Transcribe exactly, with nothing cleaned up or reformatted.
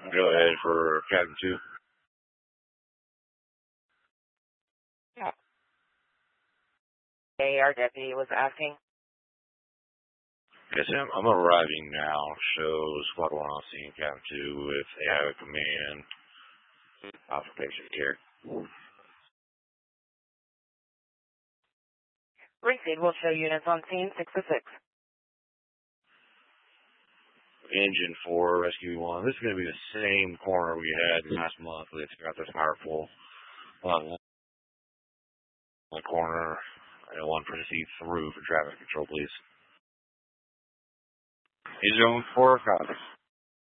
Go ahead for Captain two. Yeah. Hey, our deputy was asking. Yes, I'm, I'm arriving now. Shows Squad one on scene, Captain two, if they have a command. Alpha patient care. Received will show units on scene six to six. Engine four, Rescue one. This is going to be the same corner we had last month. It's got this powerful uh, one corner. I want to proceed through for traffic control, please. Zone four, copies.